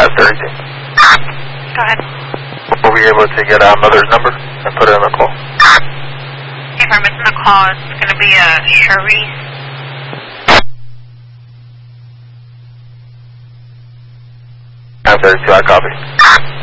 532. Go ahead. Were we able to get mother's number and put it on the call? If I'm missing the call, it's going to be Cherise. 532, I copy.